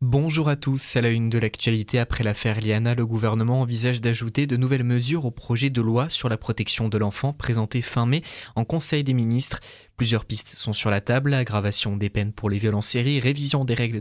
Bonjour à tous, à la une de l'actualité après l'affaire Liana, le gouvernement envisage d'ajouter de nouvelles mesures au projet de loi sur la protection de l'enfant présenté fin mai en Conseil des ministres. Plusieurs pistes sont sur la table, aggravation des peines pour les violences séries, révision des règles